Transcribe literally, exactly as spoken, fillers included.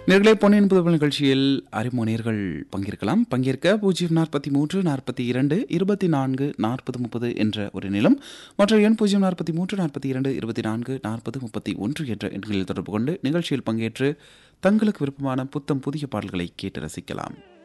நேர்களே பொன்னியின் புதுமை நிகழ்ச்சியில் அறிமுகர்கள் பங்கேற்கலாம். பங்கேற்க பூஜ்ஜியம் நாற்பத்தி மூன்று நாற்பத்தி இரண்டு இருபத்தி நான்கு நாற்பது முப்பது என்ற ஒரு நிலம், மற்ற எண் பூஜ்ஜியம் நாற்பத்தி மூன்று நாற்பத்தி இரண்டு இருபத்தி நான்கு நாற்பது முப்பத்தி ஒன்று என்ற எண்களில் தொடர்பு கொண்டு நிகழ்ச்சியில் பங்கேற்று தங்களுக்கு விருப்பமான புத்தம் புதிய பாடல்களை கேட்டு ரசிக்கலாம்.